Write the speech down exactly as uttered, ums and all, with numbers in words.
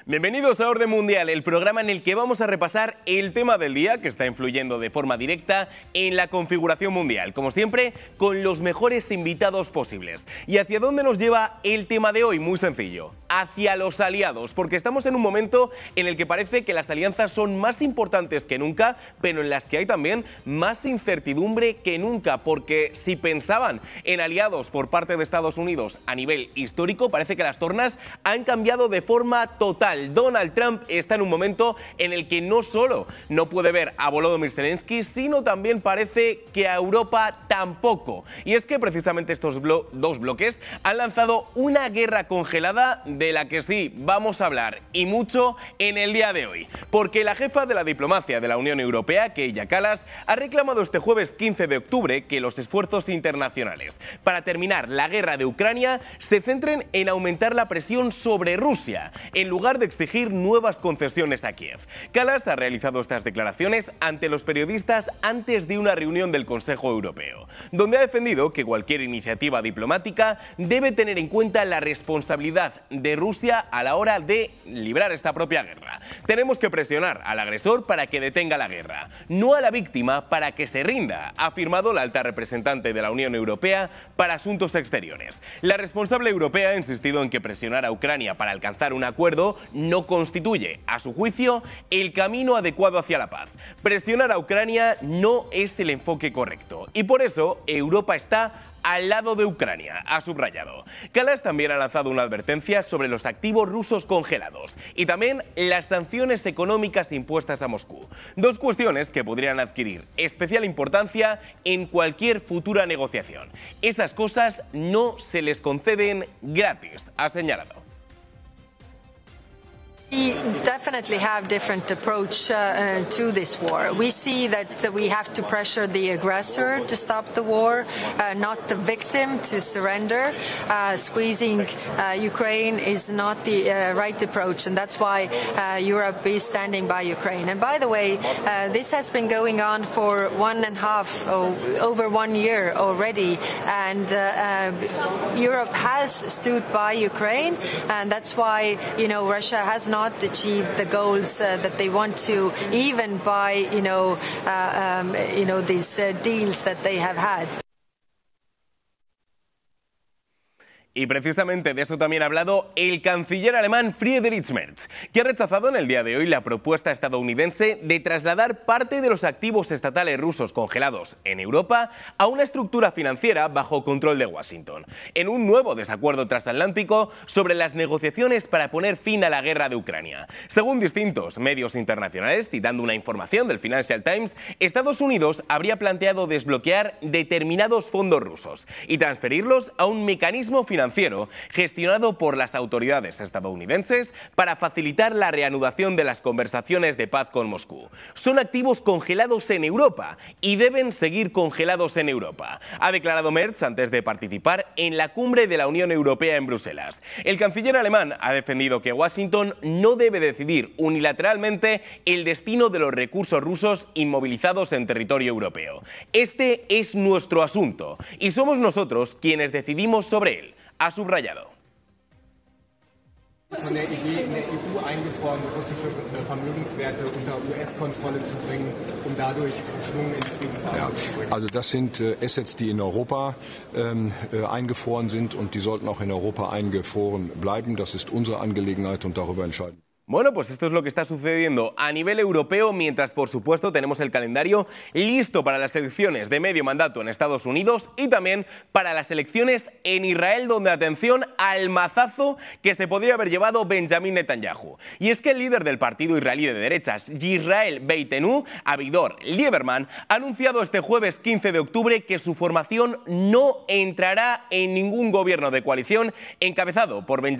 Bienvenidos a Orden Mundial, el programa en el que vamos a repasar el tema del día que está influyendo de forma directa en la configuración mundial, como siempre, con los mejores invitados posibles. ¿Y hacia dónde nos lleva el tema de hoy? Muy sencillo, hacia los aliados, porque estamos en un momento en el que parece que las alianzas son más importantes que nunca, pero en las que hay también más incertidumbre que nunca, porque si pensaban en aliados por parte de Estados Unidos a nivel histórico, parece que las tornas han cambiado de forma total. Donald Trump está en un momento en el que no solo no puede ver a Volodymyr Zelensky, sino también parece que a Europa tampoco. Y es que precisamente estos blo- dos bloques han lanzado una guerra congelada de la que sí vamos a hablar y mucho en el día de hoy. Porque la jefa de la diplomacia de la Unión Europea, Kaja Kallas, ha reclamado este jueves quince de octubre que los esfuerzos internacionales para terminar la guerra de Ucrania se centren en aumentar la presión sobre Rusia, en lugar de exigir nuevas concesiones a Kiev. Kallas ha realizado estas declaraciones ante los periodistas antes de una reunión del Consejo Europeo, donde ha defendido que cualquier iniciativa diplomática debe tener en cuenta la responsabilidad de Rusia a la hora de librar esta propia guerra. Tenemos que presionar al agresor para que detenga la guerra, no a la víctima para que se rinda, ha afirmado la alta representante de la Unión Europea para Asuntos Exteriores. La responsable europea ha insistido en que presionar a Ucrania para alcanzar un acuerdo no constituye, a su juicio, el camino adecuado hacia la paz. Presionar a Ucrania no es el enfoque correcto y por eso Europa está al lado de Ucrania, ha subrayado. Kallas también ha lanzado una advertencia sobre los activos rusos congelados y también las sanciones económicas impuestas a Moscú. Dos cuestiones que podrían adquirir especial importancia en cualquier futura negociación. Esas cosas no se les conceden gratis, ha señalado. We definitely have different approach uh, uh, to this war. We see that uh, we have to pressure the aggressor to stop the war, uh, not the victim to surrender. Uh, squeezing uh, Ukraine is not the uh, right approach, and that's why uh, Europe is standing by Ukraine. And by the way, uh, this has been going on for one and a half, oh, over one year already, and uh, uh, Europe has stood by Ukraine, and that's why, you know, Russia has not not achieve the goals uh, that they want to, even by you know uh, um, you know these uh, deals that they have had. Y precisamente de eso también ha hablado el canciller alemán Friedrich Merz, que ha rechazado en el día de hoy la propuesta estadounidense de trasladar parte de los activos estatales rusos congelados en Europa a una estructura financiera bajo control de Washington, en un nuevo desacuerdo transatlántico sobre las negociaciones para poner fin a la guerra de Ucrania. Según distintos medios internacionales, citando una información del Financial Times, Estados Unidos habría planteado desbloquear determinados fondos rusos y transferirlos a un mecanismo financiero financiero gestionado por las autoridades estadounidenses para facilitar la reanudación de las conversaciones de paz con Moscú. Son activos congelados en Europa y deben seguir congelados en Europa, ha declarado Merz antes de participar en la cumbre de la Unión Europea en Bruselas. El canciller alemán ha defendido que Washington no debe decidir unilateralmente el destino de los recursos rusos inmovilizados en territorio europeo. Este es nuestro asunto y somos nosotros quienes decidimos sobre él, ha subrayado. Von der Idee, in der E U eingefrorene russische Vermögenswerte unter U S-Kontrolle zu bringen, um dadurch Schwung in die Friedensverhandlungen zu bringen. Also das sind äh, Assets, die in Europa ähm, äh, eingefroren sind und die sollten auch in Europa eingefroren bleiben. Das ist unsere Angelegenheit und darüber entscheiden. Bueno, pues esto es lo que está sucediendo a nivel europeo, mientras por supuesto tenemos el calendario listo para las elecciones de medio mandato en Estados Unidos y también para las elecciones en Israel, donde atención al mazazo que se podría haber llevado Benjamin Netanyahu. Y es que el líder del partido israelí de derechas, Yisrael Beitenu, Avigdor Lieberman, ha anunciado este jueves quince de octubre que su formación no entrará en ningún gobierno de coalición encabezado por Benjamin